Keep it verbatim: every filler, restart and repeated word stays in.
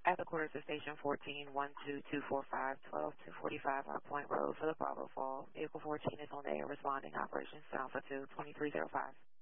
At the quarters of Station fourteen, one two two four five, twelve two forty-five Rock Point Road for the Bravo Fall. Vehicle fourteen is on the air responding. Operation Alpha two, twenty-three oh five.